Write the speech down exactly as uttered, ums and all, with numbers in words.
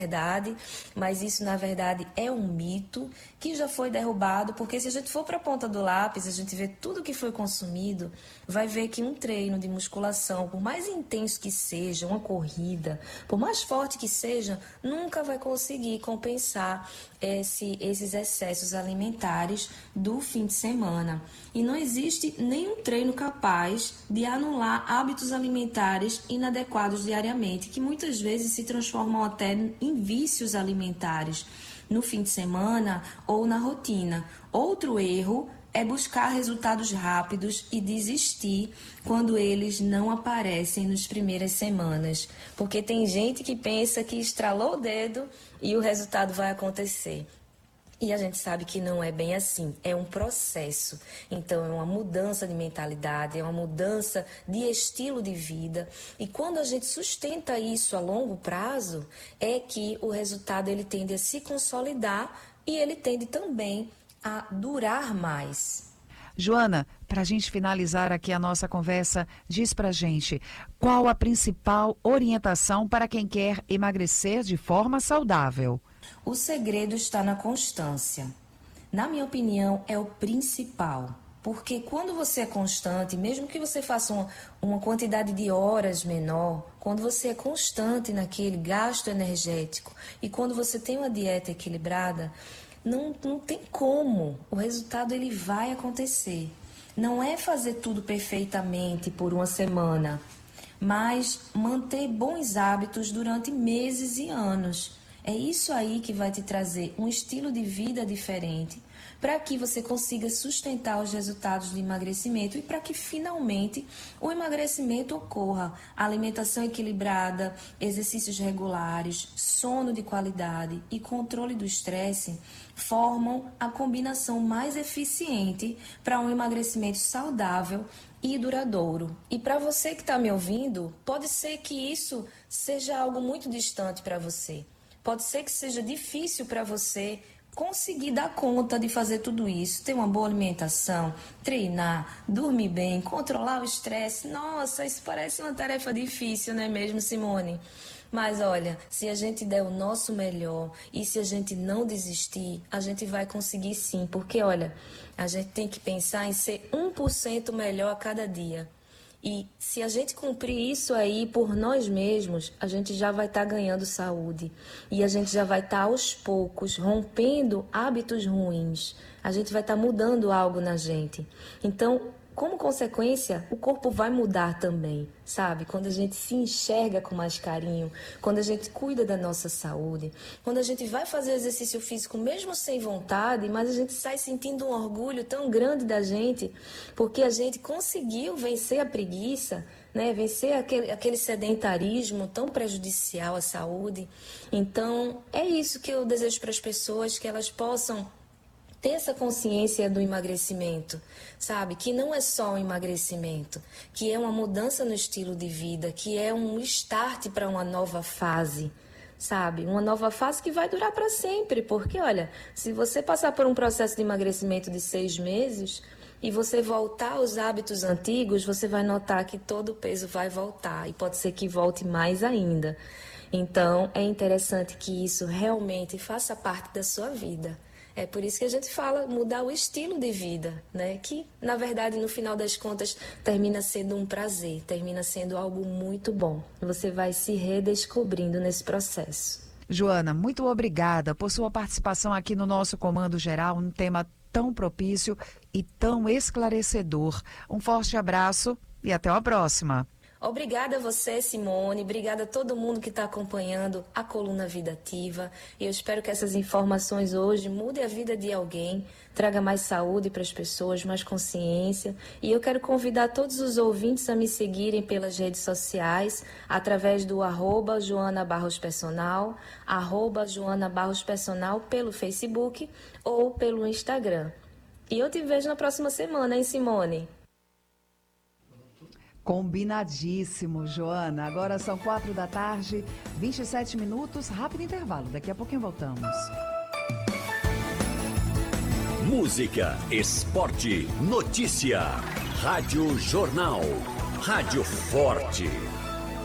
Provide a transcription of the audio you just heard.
verdade, mas isso na verdade é um mito que já foi derrubado, porque se a gente for para a ponta do lápis, a gente vê tudo que foi consumido, vai ver que um treino de musculação, por mais intenso que seja, uma corrida, por mais forte que seja, nunca vai conseguir compensar esse, esses excessos alimentares do fim de semana. E não existe nenhum treino capaz de anular hábitos alimentares inadequados diariamente, que muitas vezes se transformam até em vícios alimentares no fim de semana ou na rotina. Outro erro é buscar resultados rápidos e desistir quando eles não aparecem nas primeiras semanas. Porque tem gente que pensa que estralou o dedo e o resultado vai acontecer. E a gente sabe que não é bem assim, é um processo. Então, é uma mudança de mentalidade, é uma mudança de estilo de vida. E quando a gente sustenta isso a longo prazo, é que o resultado ele tende a se consolidar e ele tende também a durar mais. Joana, para a gente finalizar aqui a nossa conversa, diz para a gente qual a principal orientação para quem quer emagrecer de forma saudável. O segredo está na constância. Na minha opinião, é o principal. Porque quando você é constante, mesmo que você faça uma, uma quantidade de horas menor, quando você é constante naquele gasto energético e quando você tem uma dieta equilibrada, não, não tem como. O resultado ele vai acontecer. Não é fazer tudo perfeitamente por uma semana, mas manter bons hábitos durante meses e anos. É isso aí que vai te trazer um estilo de vida diferente, para que você consiga sustentar os resultados de emagrecimento e para que finalmente o emagrecimento ocorra. Alimentação equilibrada, exercícios regulares, sono de qualidade e controle do estresse formam a combinação mais eficiente para um emagrecimento saudável e duradouro. E para você que está me ouvindo, pode ser que isso seja algo muito distante para você. Pode ser que seja difícil para você conseguir dar conta de fazer tudo isso, ter uma boa alimentação, treinar, dormir bem, controlar o estresse. Nossa, isso parece uma tarefa difícil, não é mesmo, Simone? Mas olha, se a gente der o nosso melhor e se a gente não desistir, a gente vai conseguir sim, porque olha, a gente tem que pensar em ser um por cento melhor a cada dia. E se a gente cumprir isso aí por nós mesmos, a gente já vai estar tá ganhando saúde. E a gente já vai estar tá, aos poucos rompendo hábitos ruins. A gente vai estar tá mudando algo na gente. Então, como consequência, o corpo vai mudar também, sabe? Quando a gente se enxerga com mais carinho, quando a gente cuida da nossa saúde, quando a gente vai fazer exercício físico mesmo sem vontade, mas a gente sai sentindo um orgulho tão grande da gente, porque a gente conseguiu vencer a preguiça, né? Vencer aquele, aquele sedentarismo tão prejudicial à saúde. Então, é isso que eu desejo para as pessoas, que elas possam ter essa consciência do emagrecimento, sabe? Que não é só um emagrecimento, que é uma mudança no estilo de vida, que é um start para uma nova fase, sabe? Uma nova fase que vai durar para sempre, porque, olha, se você passar por um processo de emagrecimento de seis meses e você voltar aos hábitos antigos, você vai notar que todo o peso vai voltar e pode ser que volte mais ainda. Então, é interessante que isso realmente faça parte da sua vida. É por isso que a gente fala mudar o estilo de vida, né? Que, na verdade, no final das contas, termina sendo um prazer, termina sendo algo muito bom. Você vai se redescobrindo nesse processo. Joana, muito obrigada por sua participação aqui no nosso Comando Geral, um tema tão propício e tão esclarecedor. Um forte abraço e até a próxima. Obrigada a você, Simone, obrigada a todo mundo que está acompanhando a Coluna Vida Ativa. E eu espero que essas informações hoje mudem a vida de alguém, traga mais saúde para as pessoas, mais consciência. E eu quero convidar todos os ouvintes a me seguirem pelas redes sociais, através do arroba Joana Barros Personal, arroba Joana Barros Personal pelo Facebook ou pelo Instagram. E eu te vejo na próxima semana, hein, Simone? Combinadíssimo, Joana. Agora são quatro da tarde, vinte e sete minutos, rápido intervalo. Daqui a pouquinho voltamos. Música, esporte, notícia. Rádio Jornal. Rádio Forte.